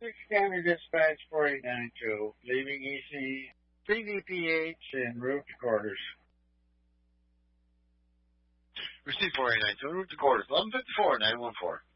County Dispatch 4892, leaving EC CDPH en route to quarters. Receive 4892, en route to quarters. 1154, 914.